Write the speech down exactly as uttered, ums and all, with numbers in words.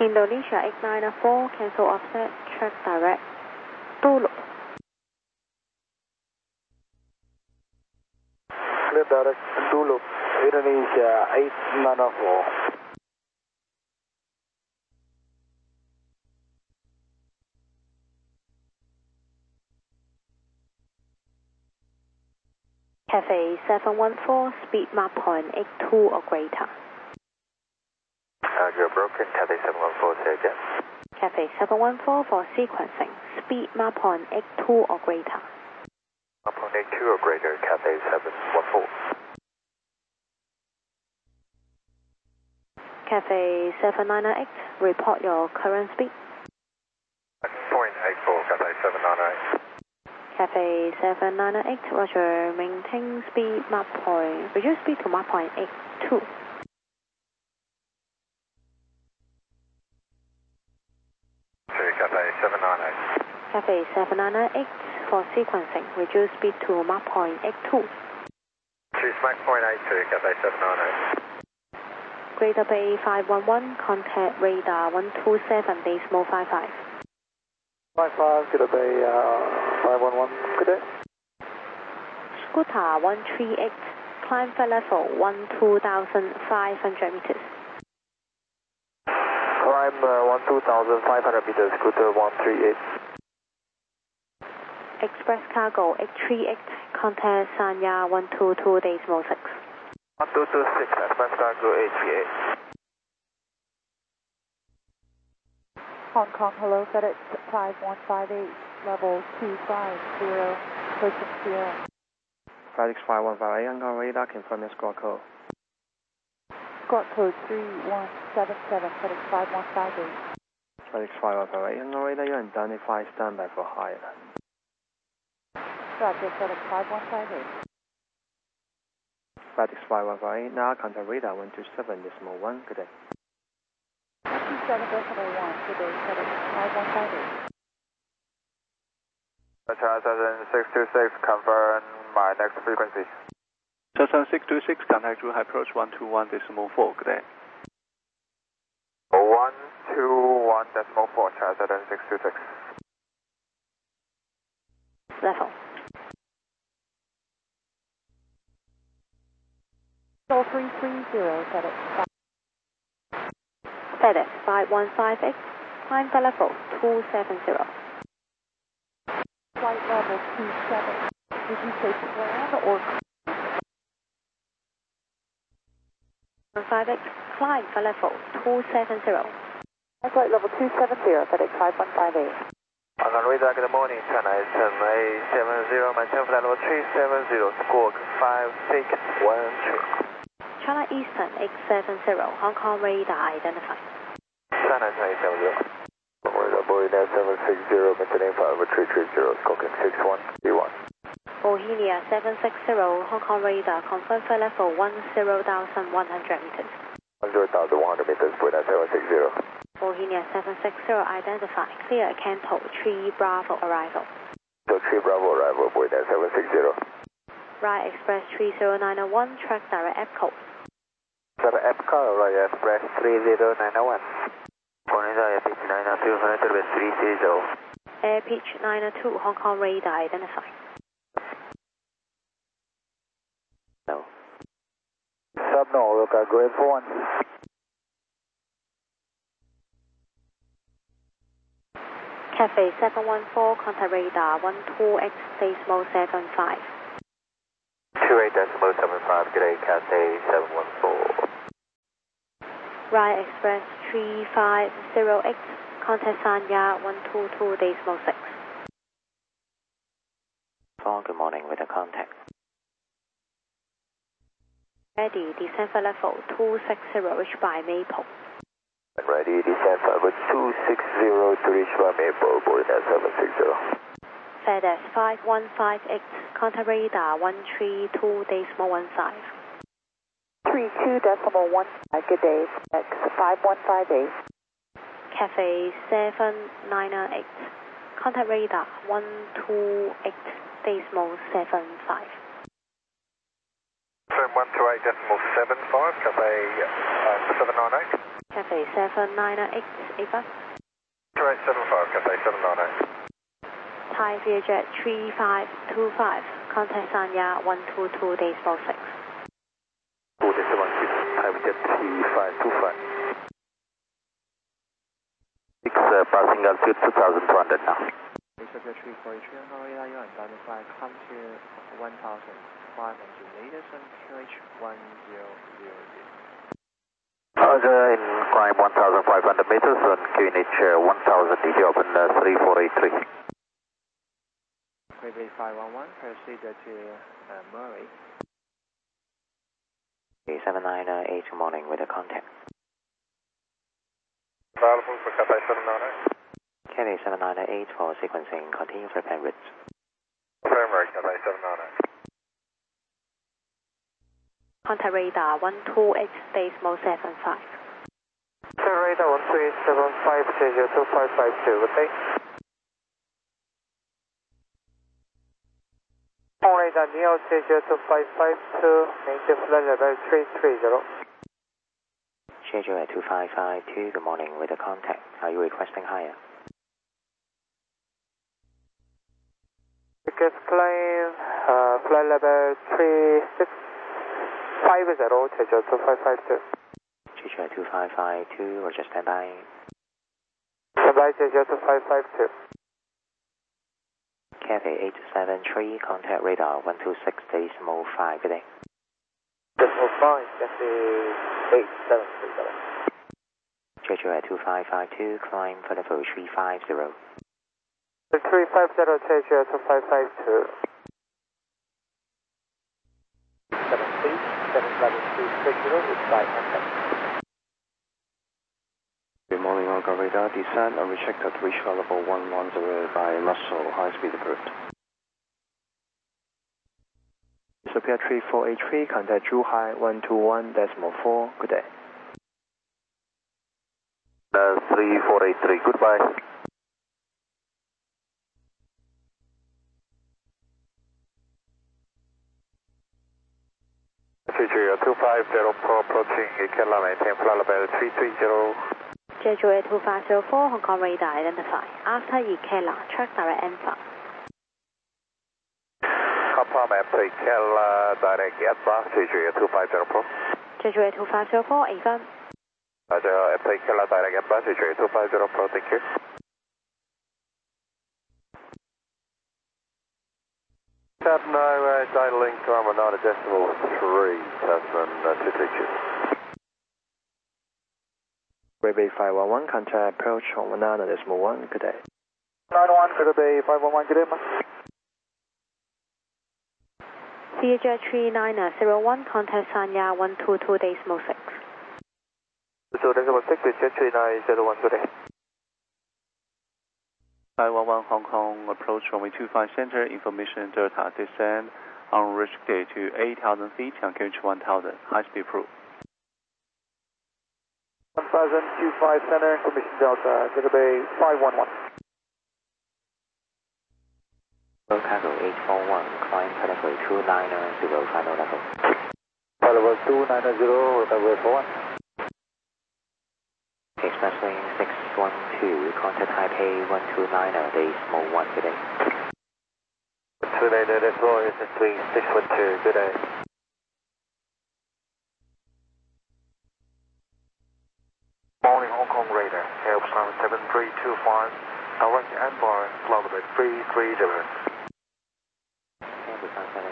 Indonesia eight nine four, cancel offset, track direct, Tulu. Clear direct, Tulu, Indonesia eight nine four. Cafe seven one four, speed map point eight two or greater. Uh, you're broken, Cafe seven one four, say again. Cafe seven one four for sequencing, speed map point eight two or greater. Map point eight two or greater, Cafe seven one four. Cafe seven nine eight, report your current speed. point eight four, Cafe seven nine eight. Cafe seven nine eight, roger, maintain speed map point, reduce speed to map point eight two. Cafe seven nine eight. Cafe seven nine eight for sequencing, reduce speed to map point eight two. Choose Mac point eight two, Cafe seven nine eight. Greater Bay five one one, contact radar one two seven, decimal five five. five five, Greater Bay uh, five one one, good day. Scooter one three eight, climb flight level one two thousand five hundred meters. Climb uh, one two thousand five hundred meters, Scooter one three eight. Express cargo eight three eight, contact Sanya one two two, decimal six. one two two six, Express cargo eight three eight. Hong Kong, hello, FedEx five one five eight, level two five zero, person Sierra. FedEx five one five eight, Hong Kong radar, confirm your squawk code. Squawk code three one seven seven, FedEx five one five eight. FedEx five one five eight, Hong Kong radar, you're identified, standby for hire. Roger, FedEx five one five eight. FedEx five one five eight, now contact radar one two seven decimal one, good day. one two seven decimal one, good day, FedEx five one five eight. Charles six two six, confirm my next frequency. Charles six two six, contact through approach one two one decimal four, good day. one two one decimal four, Charles six two six. Level. Control three three zero, FedEx FedEx five one five eight, climb flight level two seven zero. flight level two seven. Did you say plan or one five eight, climb flight level two seven zero. flight level two seven zero, FedEx five one five eight. On the radar, good morning, China Eastern eight seven zero, maintain flight level three seven zero, squawk five six one three. China Eastern eight seven zero, Hong Kong radar identified. China Eastern eight seven zero. Radar Bohemia seven six zero, maintaining flight level three three zero, squawking six one three one. Bohemia seven six zero, Hong Kong radar, confirm flight level one zero thousand one hundred meters. one zero thousand one hundred meters, Bohemia seven six zero. Bohemia seven six zero identified, clear Canto three Bravo arrival. So three Bravo arrival, Bohemia seven six zero. Right Express three zero nine one, track direct app code. Sir, app call, Royal Express three zero nine one. Bonita Air Pitch nine two, Honolulu three three zero. Air pitch nine two, Hong Kong radar identified. No. Sub no, look at grade for one. Cafe seven one four, contact radar one two X decimal seven five. two eight decimal seven five, good day, Cathay seven one four. Right Express three five zero eight, contact Sanya one two two decimal six. Phone, good morning, with a contact. Ready, descend flight level two six zero, reach by Maple. Ready, descend flight level two six zero to reach by Maple, Bohemia seven six zero. FedEx five one five eight, contact radar one three two decimal one five. three two decimal one five, good day, FedEx five one five eight. Cafe seven nine eight, contact radar one two eight decimal seven five. one two eight decimal seven five, Cafe uh, seven nine eight. Cafe Cathay seven nine eight, Ava. Correct, seven five, Cathay seven nine eight. Thai Vietjet three five two five, contact Sanya one two two decimal six. four decimal six, Thai Vietjet three five two five. six, uh, passing altitude two thousand two hundred now. Subject three four three on radar, you identify come to one thousand five hundred meters and Q H one zero zero zero. Roger, in climb one thousand five hundred meters on Q N H uh, one thousand, D J open uh, three four eight three. Quickly five one one, proceed to uh, Murray. seven nine eight, morning with a contact. Available for Cathay seven nine eight. Cathay seven nine eight for sequencing, continue for pen routes. Primary Cathay seven nine eight. Contact radar one two eight decimal seven five. Sir, radar one three seven five zero two five five two, okay? On radar Neo zero two five five two, native flight level three three zero. Schedule at two five five two, good morning with a contact. Are you requesting higher? Tickets claim, uh, flight level three six five zero, Jeju two five five two. Schedule at two five five two, or just stand by. Stand by Jeju two five five two. Cathay eight seven three, contact radar one two six decimal five, good day. Decimal five, Cathay eight seven three, got it. Schedule at two five five two, climb for level three five zero. three five zero, Jeju two five five two. seven three, seven seven three six zero, it's by contact. Good morning, Hong radar. Descent and recheck at reach level one one zero by Russell, high speed approved. Sophia three four eight three, contact Zhuhai one two one decimal four, good day. Uh, three four eight three, goodbye. Jeju two five zero Pro approaching Ikela, maintain flight level three three zero. Jeju two five zero four, Hong Kong radar identify. After Ikela, track direct Alpha. Confirm after Ikela, direct advance, Jeju two five zero Pro. Jeju two five zero four, Ava. Roger, after Ikela, direct advance, Jeju two five zero Pro, thank you. Tab no, uh, data link time on nine decimal three, Tasman, uh, two teachers. Bay five one one, contact approach on nine decimal one, good day. nine one, Grid Bay five one one, good day, man. Vietjet three nine zero one, contact Sanya one two two decimal six. So decimal six, Vietjet three nine zero one, good day. five one one Hong Kong, approach runway two five center, information Delta, descend unrestricted to eight thousand feet on Q H one thousand, high speed approved. one thousand two five center, information Delta, Grid Bay five one one. Chicago eight four one, climb for level two nine zero, final level. Flight level two nine zero, level four one. Expresswing six one two, contact Taipei one two nine decimal one, good day. two nine decimal is three six one two, good day. Morning Hong Kong radar, Airplane seven three two five, direct Envoy, flight level three three zero. Busan seven